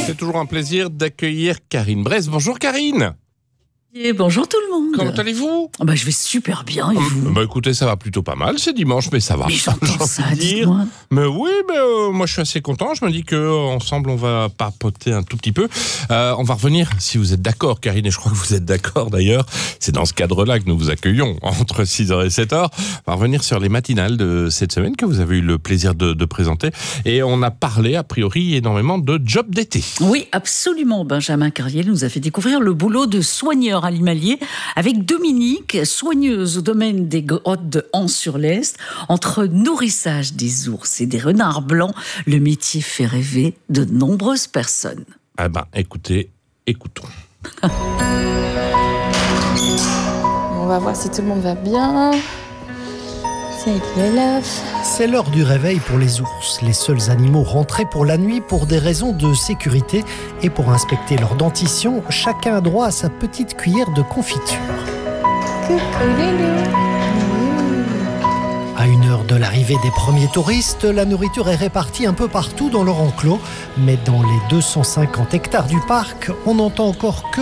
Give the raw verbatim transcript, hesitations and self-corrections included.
C'est toujours un plaisir d'accueillir Karine Bresse. Bonjour Karine. Et bonjour tout le monde. Comment allez-vous? Oh bah, je vais super bien et vous? Bah écoutez, ça va plutôt pas mal, c'est dimanche, mais ça va. Mais j'entends ça, dire. dites-moi. Mais oui, mais euh, moi je suis assez content. Je me dis que ensemble on va papoter un tout petit peu. Euh, on va revenir, si vous êtes d'accord, Karine, et je crois que vous êtes d'accord d'ailleurs. C'est dans ce cadre-là que nous vous accueillons entre six heures et sept heures. On va revenir sur les matinales de cette semaine que vous avez eu le plaisir de, de présenter. Et on a parlé a priori énormément de job d'été. Oui, absolument. Benjamin Carriel nous a fait découvrir le boulot de soigneur animalier avec Dominique, soigneuse au domaine des grottes de Ans-sur-l'Est. Entre nourrissage des ours et des renards blancs, le métier fait rêver de nombreuses personnes. Ah ben, écoutez, écoutons. On va voir si tout le monde va bien. C'est avec le love. C'est l'heure du réveil pour les ours, les seuls animaux rentrés pour la nuit pour des raisons de sécurité et pour inspecter leur dentition, chacun a droit à sa petite cuillère de confiture. Coucou Loulou. À une heure de l'arrivée des premiers touristes, la nourriture est répartie un peu partout dans leur enclos, mais dans les deux cent cinquante hectares du parc, on n'entend encore que